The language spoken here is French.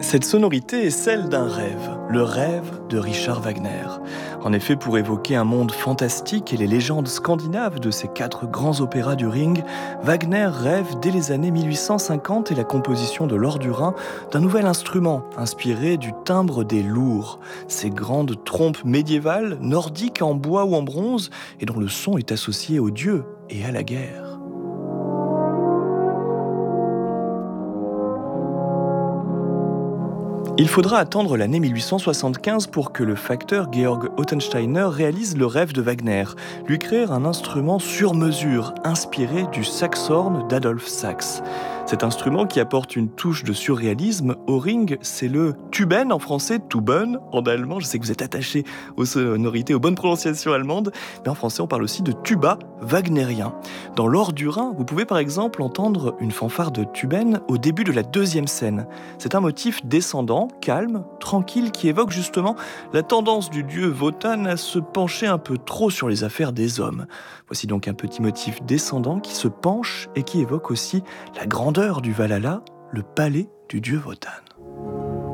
Cette sonorité est celle d'un rêve, le rêve de Richard Wagner. En effet, pour évoquer un monde fantastique et les légendes scandinaves de ces 4 grands opéras du Ring, Wagner rêve dès les années 1850 et la composition de l'Or du Rhin d'un nouvel instrument inspiré du timbre des lours, ces grandes trompes médiévales, nordiques en bois ou en bronze et dont le son est associé aux dieux et à la guerre. Il faudra attendre l'année 1875 pour que le facteur Georg Ottensteiner réalise le rêve de Wagner, lui créer un instrument sur mesure inspiré du saxhorn d'Adolphe Sax. Cet instrument qui apporte une touche de surréalisme au Ring, c'est le Tuben en français, Tuben en allemand. Je sais que vous êtes attaché aux sonorités, aux bonnes prononciations allemandes, mais en français on parle aussi de tuba wagnérien. Dans l'Or du Rhin, vous pouvez par exemple entendre une fanfare de Tuben au début de la 2e scène. C'est un motif descendant, calme, tranquille, qui évoque justement la tendance du dieu Wotan à se pencher un peu trop sur les affaires des hommes. Voici donc un petit motif descendant qui se penche et qui évoque aussi la grandeur du Valhalla, le palais du dieu Wotan.